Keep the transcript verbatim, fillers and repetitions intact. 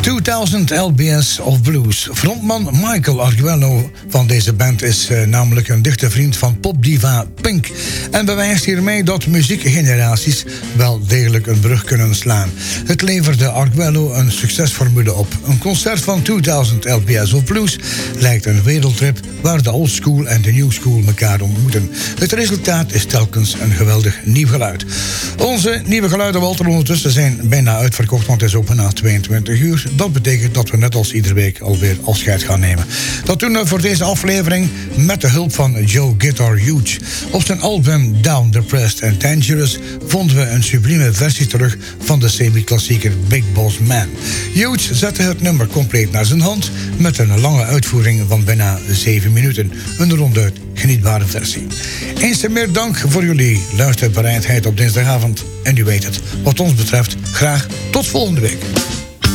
tweeduizend L B S of Blues. Frontman Michael Arguello van deze band is uh, namelijk een dichte vriend van popdiva Pink. En bewijst hiermee dat muziekgeneraties wel degelijk een brug kunnen slaan. Het leverde Arguello een succesformule op. Een concert van tweeduizend L B S of Blues lijkt een wereldtrip waar de old school en de new school elkaar ontmoeten. Het resultaat is telkens een geweldig nieuw geluid. Onze nieuwe geluiden, Walter, ondertussen zijn bijna uitverkocht, want het is open na tweeëntwintig uur. Dat betekent dat we net als iedere week alweer afscheid gaan nemen. Dat doen we voor deze aflevering met de hulp van Joe Guitar Huge. Op zijn album Down, Depressed and Dangerous vonden we een sublieme versie terug van de semi-klassieker Big Boss Man. Huge zette het nummer compleet naar zijn hand met een lange uitvoering van bijna zeven minuten. Een ronduit genietbare versie. Eens te meer dank voor jullie luisterbereidheid op dinsdagavond. En u weet het, wat ons betreft, graag tot volgende week.